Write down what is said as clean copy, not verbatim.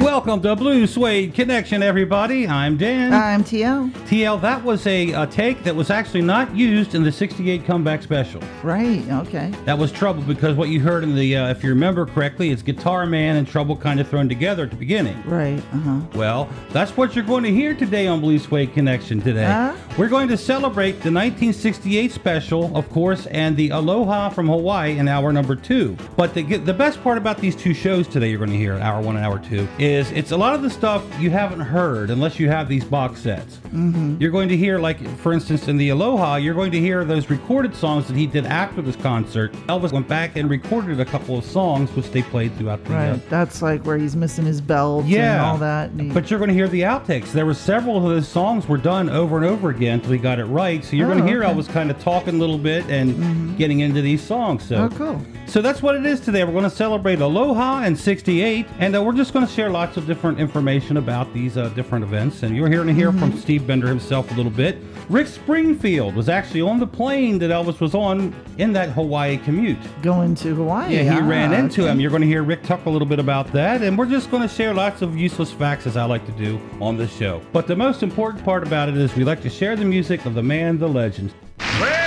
Welcome to Blue Suede Connection, everybody. I'm Dan. I'm TL. TL, that was a take that was actually not used in the 68 comeback special. Right, okay. That was Trouble, because what you heard in the, if you remember correctly, it's Guitar Man and Trouble kind of thrown together at the beginning. Right, Well, that's what you're going to hear today on Blue Suede Connection today. We're going to celebrate the 1968 special, of course, and the Aloha from Hawaii in hour number 2. But the best part about these two shows today you're going to hear, hour 1 and hour 2, is it's a lot of the stuff you haven't heard unless you have these box sets. You're going to hear, like, for instance, in the Aloha, you're going to hear those recorded songs that he did after this concert. Elvis went back and recorded a couple of songs, which they played throughout the... Right, that's like where he's missing his belt and all that. But you're going to hear the outtakes. There were several of those songs were done over and over again until he got it right. So you're going to hear Elvis kind of talking a little bit and getting into these songs. So, cool. So that's what it is today. We're going to celebrate Aloha and 68, and we're just going to share lots of different information about these different events. And you're going to hear from Steve Bender himself a little bit. Rick Springfield was actually on the plane that Elvis was on in that Hawaii commute. Going to Hawaii. Yeah, he ran into him. You're going to hear Rick talk a little bit about that, and we're just going to share lots of useless facts, as I like to do on this show. But the most important part about it is we like to share the music of the man, the legend.